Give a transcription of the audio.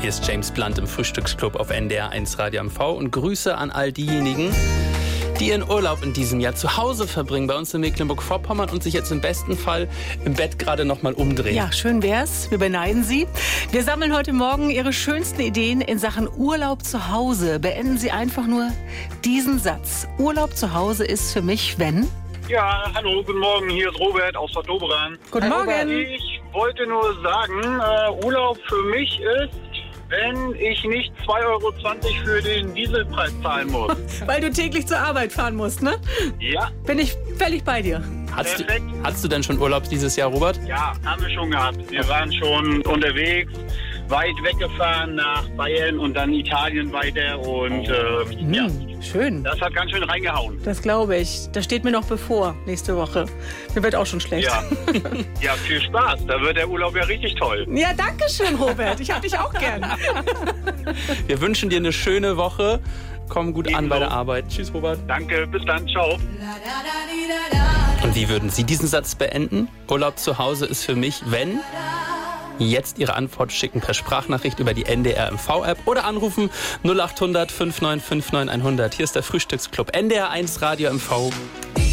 Hier ist James Blunt im Frühstücksclub auf NDR 1 Radio MV und Grüße an all diejenigen, die ihren Urlaub in diesem Jahr zu Hause verbringen, bei uns in Mecklenburg-Vorpommern und sich jetzt im besten Fall im Bett gerade noch mal umdrehen. Ja, schön wär's. Wir beneiden Sie. Wir sammeln heute Morgen Ihre schönsten Ideen in Sachen Urlaub zu Hause. Beenden Sie einfach nur diesen Satz. Urlaub zu Hause ist für mich, wenn... Ja, hallo, guten Morgen, hier ist Robert aus Bad Doberan. Guten Morgen. Ich wollte nur sagen, Urlaub für mich ist, wenn ich nicht 2,20 € für den Dieselpreis zahlen muss. Weil du täglich zur Arbeit fahren musst, ne? Ja. Bin ich völlig bei dir. Hast du denn schon Urlaub dieses Jahr, Robert? Ja, haben wir schon gehabt. Wir waren schon unterwegs, weit weggefahren nach Bayern und dann Italien weiter und ja. Schön. Das hat ganz schön reingehauen. Das glaube ich. Das steht mir noch bevor, nächste Woche. Mir wird auch schon schlecht. Ja. Ja, viel Spaß. Da wird der Urlaub ja richtig toll. Ja, danke schön, Robert. Ich hab dich auch gern. Wir wünschen dir eine schöne Woche. Komm gut an bei der Arbeit. Tschüss, Robert. Danke, bis dann. Ciao. Und wie würden Sie diesen Satz beenden? Urlaub zu Hause ist für mich, wenn... Jetzt Ihre Antwort schicken per Sprachnachricht über die NDR MV-App oder anrufen 0800 5959 100. Hier ist der Frühstücksclub NDR 1 Radio MV.